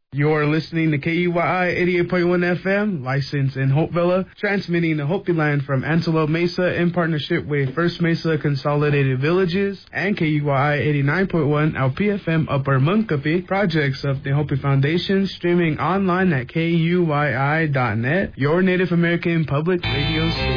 You're listening to KUYI 88.1 FM, licensed in Hopevilla, transmitting the Hopi Line from Antelope Mesa in partnership with First Mesa Consolidated Villages and KUYI 89.1 LPFM Upper Munkapi, projects of the Hopi Foundation, streaming online at KUYI.net, your Native American public radio station.